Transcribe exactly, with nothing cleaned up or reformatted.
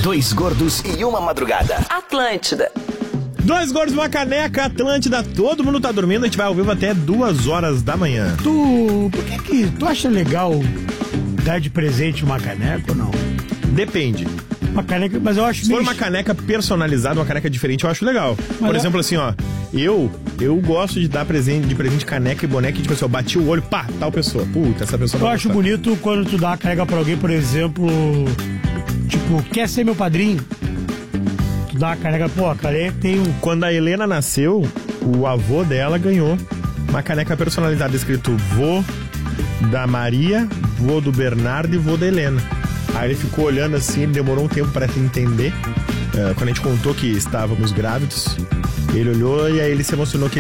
Dois gordos e uma madrugada. Atlântida. Dois gordos, uma caneca, Atlântida, todo mundo tá dormindo, a gente vai ao vivo até duas horas da manhã. Tu, por que que tu acha legal dar de presente uma caneca ou não? Depende. Uma caneca, mas eu acho Se meio... for uma caneca personalizada, uma caneca diferente, eu acho legal. Mas Por eu... exemplo, assim, ó, eu eu gosto de dar presente, de presente caneca e boneca, e tipo assim, eu bati o olho, pá, tal pessoa. Puta, essa pessoa Eu vai acho gostar. bonito quando tu dá uma caneca pra alguém, por exemplo, tipo, quer ser meu padrinho? Tu dá uma caneca, pô, a caneca tem um... Quando a Helena nasceu, o avô dela ganhou uma caneca personalizada escrito vô da Maria, vô do Bernardo e vô da Helena. Aí ele ficou olhando assim, ele demorou um tempo para entender. Uh, quando a gente contou que estávamos grávidos, ele olhou e aí ele se emocionou que